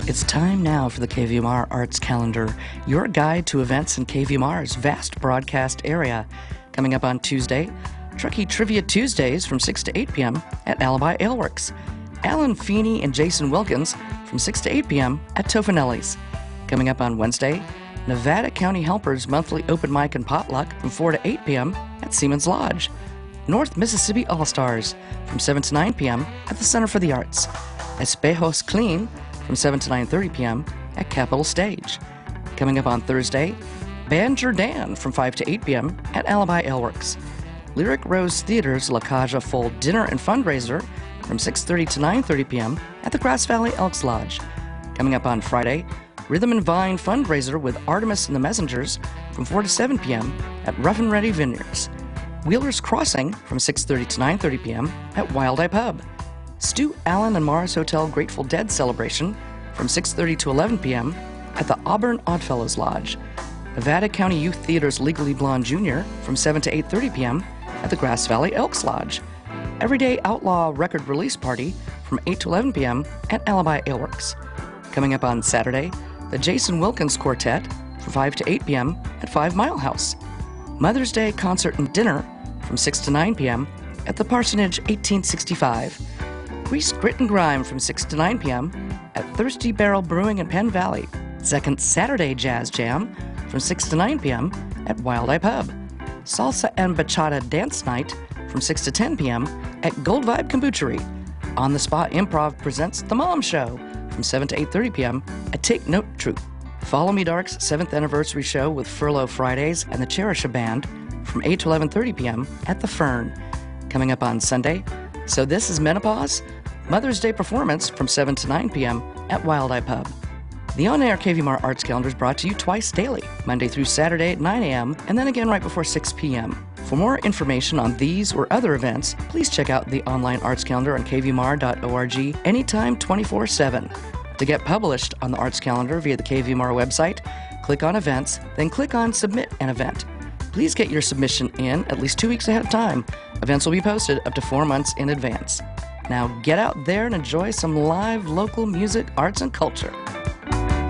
It's time now for the KVMR Arts Calendar, your guide to events in KVMR's vast broadcast area. Coming up on Tuesday, Truckee Trivia Tuesdays from 6 to 8 p.m. at Alibi Aleworks. Alan Feeney and Jason Wilkins from 6 to 8 p.m. at Tofanelli's. Coming up on Wednesday, Nevada County Helpers Monthly Open Mic and Potluck from 4 to 8 p.m. at Seaman's Lodge. North Mississippi All-Stars from 7 to 9 p.m. at the Center for the Arts. Espejos Clean from 7 to 9:30 p.m. at Capitol Stage. Coming up on Thursday, Band Jordan from 5 to 8 p.m. at Alibi Aleworks. Lyric Rose Theater's La Caja Full Dinner and Fundraiser from 6:30 to 9:30 p.m. at the Grass Valley Elks Lodge. Coming up on Friday, Rhythm and Vine Fundraiser with Artemis and the Messengers from 4 to 7 p.m. at Rough and Ready Vineyards. Wheeler's Crossing from 6:30 to 9:30 p.m. at Wild Eye Pub. Stu Allen and Mars Hotel Grateful Dead celebration from 6:30 to 11 p.m. at the Auburn Oddfellows Lodge. Nevada County Youth Theater's Legally Blonde Jr. from 7 to 8:30 p.m. at the Grass Valley Elks Lodge. Everyday Outlaw Record Release Party from 8 to 11 p.m. at Alibi Aleworks. Coming up on Saturday, the Jason Wilkins Quartet from 5 to 8 p.m. at 5 Mile House. Mother's Day Concert and Dinner from 6 to 9 p.m. at the Parsonage 1865. Grease, Grit, and Grime from 6 to 9 p.m. at Thirsty Barrel Brewing in Penn Valley. Second Saturday Jazz Jam from 6 to 9 p.m. at Wild Eye Pub. Salsa and Bachata Dance Night from 6 to 10 p.m. at Gold Vibe Kombuchery. On the Spot Improv presents The Mom Show from 7 to 8:30 p.m. at Take Note Troupe. Follow Me Dark's 7th anniversary show with Furlough Fridays and the Cherisha Band from 8 to 11:30 p.m. at The Fern. Coming up on Sunday, So This Is Menopause? Mother's Day performance from 7 to 9 p.m. at Wild Eye Pub. The on-air KVMR Arts Calendar is brought to you twice daily, Monday through Saturday at 9 a.m. and then again right before 6 p.m. For more information on these or other events, please check out the online Arts Calendar on kvmr.org anytime 24/7. To get published on the Arts Calendar via the KVMR website, click on Events, then click on Submit an Event. Please get your submission in at least 2 weeks ahead of time. Events will be posted up to 4 months in advance. Now get out there and enjoy some live local music, arts, and culture.